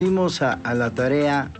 Dimos a la tarea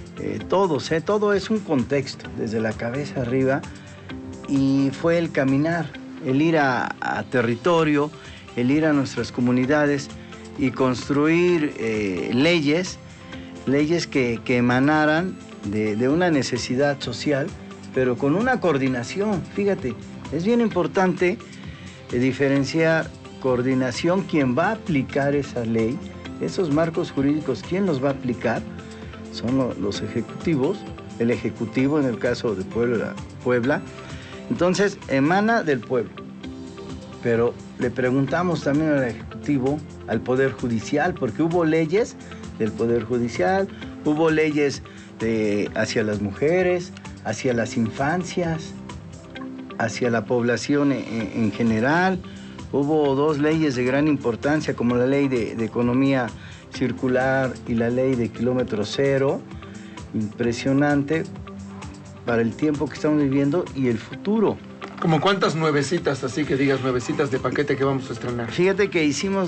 todo es un contexto, desde la cabeza arriba, y fue el caminar, el ir a territorio, el ir a nuestras comunidades y construir leyes que emanaran de una necesidad social, pero con una coordinación. Fíjate, es bien importante diferenciar coordinación, quien va a aplicar esa ley, esos marcos jurídicos, ¿quién los va a aplicar? Son los ejecutivos, el ejecutivo en el caso de Puebla. Entonces, emana del pueblo. Pero le preguntamos también al ejecutivo, al Poder Judicial, porque hubo leyes del Poder Judicial, hubo leyes hacia las mujeres, hacia las infancias, hacia la población en general. Hubo dos leyes de gran importancia, como la ley de economía circular y la ley de kilómetro cero. Impresionante para el tiempo que estamos viviendo y el futuro. ¿Como cuántas nuevecitas, así que digas nuevecitas de paquete que vamos a estrenar? Fíjate que hicimos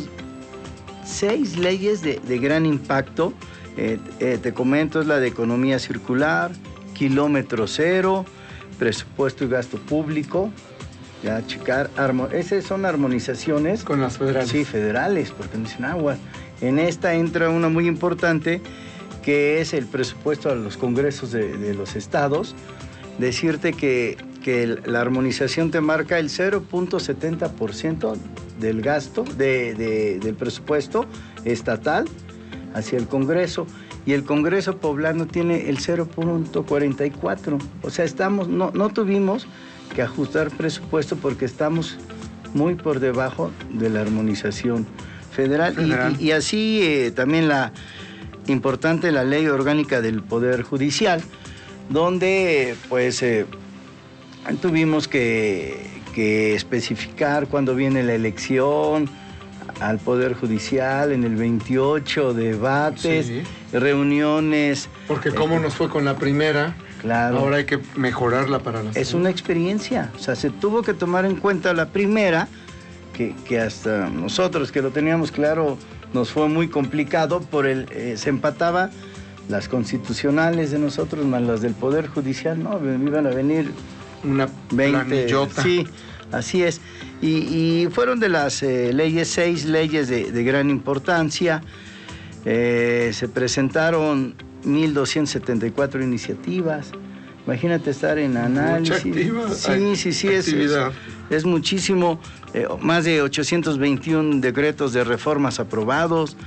6 leyes de gran impacto. Te comento, es la de economía circular, kilómetro cero, presupuesto y gasto público. Ya checar, esas son armonizaciones. Con las federales. Sí, federales, porque no dicen agua. En esta entra una muy importante, que es el presupuesto a los congresos de los estados. Decirte que la armonización te marca el 0.70% del gasto, del presupuesto estatal hacia el Congreso, y el Congreso poblano tiene el 0.44%. O sea, no tuvimos que ajustar presupuesto porque estamos muy por debajo de la armonización federal. Y así también la ley orgánica del Poder Judicial, donde pues tuvimos que especificar cuándo viene la elección al Poder Judicial, en el 28, debates, sí, reuniones. Porque cómo nos fue con la primera, claro, ahora hay que mejorarla para la segunda. Es una experiencia, o sea, se tuvo que tomar en cuenta la primera, que hasta nosotros que lo teníamos claro, nos fue muy complicado, se empataba las constitucionales de nosotros más las del Poder Judicial, no, iban a venir una 20, planillota. Sí, así es. Y fueron de las 6 leyes de gran importancia. Se presentaron 1,274 iniciativas. Imagínate estar en análisis. Mucha actividad. Es muchísimo. Más de 821 decretos de reformas aprobados.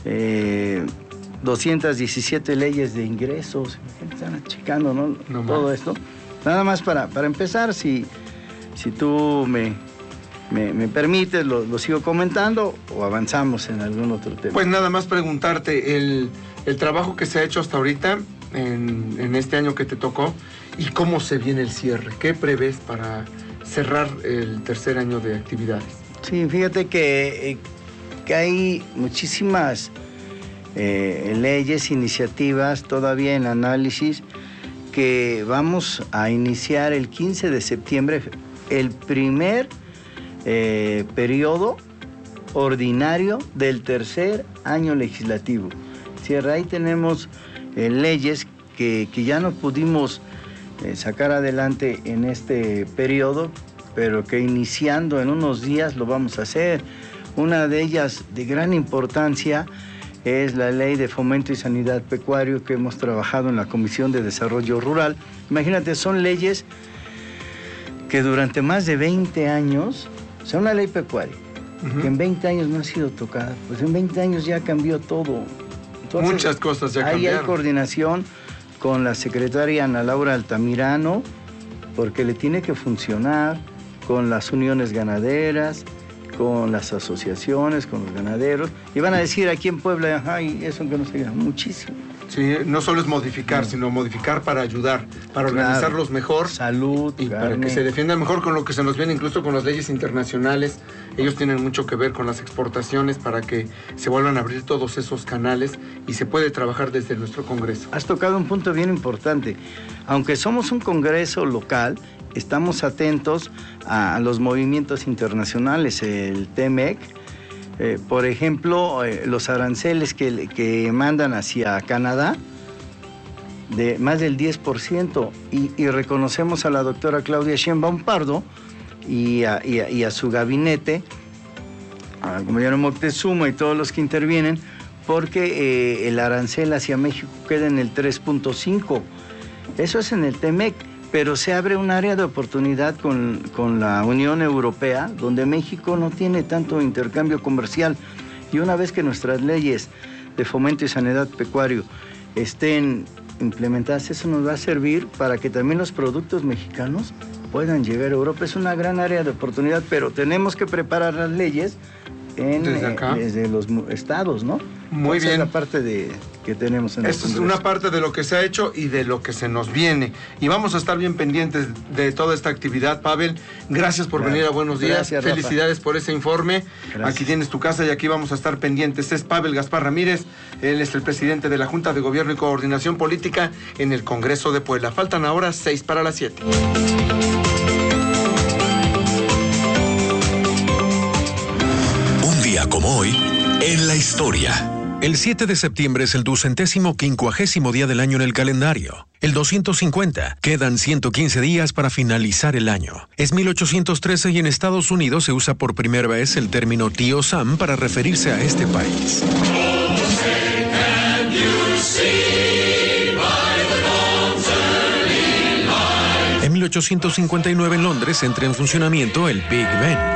217 leyes de ingresos. Están achicando, ¿no? Todo esto. Nada más para empezar, si tú me permites, lo sigo comentando o avanzamos en algún otro tema. Pues nada más preguntarte, el trabajo que se ha hecho hasta ahorita, en este año que te tocó, y cómo se viene el cierre. ¿Qué prevés para cerrar el tercer año de actividades? Sí, fíjate que hay muchísimas leyes, iniciativas todavía en análisis, que vamos a iniciar el 15 de septiembre el primer periodo ordinario del tercer año legislativo. Ahí tenemos leyes que ya no pudimos sacar adelante en este periodo, pero que iniciando en unos días lo vamos a hacer. Una de ellas de gran importancia es la Ley de Fomento y Sanidad Pecuario, que hemos trabajado en la Comisión de Desarrollo Rural. Imagínate, son leyes que durante más de 20 años, o sea, una ley pecuaria, que en 20 años no ha sido tocada, pues en 20 años ya cambió todo. Entonces, muchas cosas ya cambiaron. Ahí hay coordinación con la secretaria Ana Laura Altamirano, porque le tiene que funcionar con las uniones ganaderas, con las asociaciones, con los ganaderos, y van a decir aquí en Puebla, ay, eso que no se llama muchísimo. Sí, no solo es modificar, sino modificar para ayudar, para organizarlos mejor. Salud, y carne, para que se defiendan mejor con lo que se nos viene, incluso con las leyes internacionales. Ellos tienen mucho que ver con las exportaciones para que se vuelvan a abrir todos esos canales y se puede trabajar desde nuestro Congreso. Has tocado un punto bien importante. Aunque somos un Congreso local, estamos atentos a los movimientos internacionales, el TMEC, Por ejemplo, los aranceles que mandan hacia Canadá, de más del 10%, y reconocemos a la doctora Claudia Sheinbaum Pardo y a su gabinete, al compañero Moctezuma y todos los que intervienen, porque el arancel hacia México queda en el 3.5%. Eso es en el TEMEC, pero se abre un área de oportunidad con la Unión Europea, donde México no tiene tanto intercambio comercial. Y una vez que nuestras leyes de fomento y sanidad pecuario estén implementadas, eso nos va a servir para que también los productos mexicanos puedan llegar a Europa. Es una gran área de oportunidad, pero tenemos que preparar las leyes desde los estados, ¿no? Muy bien. Esa es la parte que tenemos en el Esto es Congreso. una parte de lo que se ha hecho y de lo que se nos viene. Y vamos a estar bien pendientes de toda esta actividad, Pavel. Gracias por venir a Buenos Días. Gracias, Rafa. Felicidades por ese informe. Gracias. Aquí tienes tu casa y aquí vamos a estar pendientes. Es Pavel Gaspar Ramírez. Él es el presidente de la Junta de Gobierno y Coordinación Política en el Congreso de Puebla. Faltan ahora 6 para las 7. Como hoy, en la historia. El 7 de septiembre es el 250º día del año en el calendario. El 250. Quedan 115 días para finalizar el año. Es 1813 y en Estados Unidos se usa por primera vez el término tío Sam para referirse a este país. En 1859 en Londres entra en funcionamiento el Big Ben.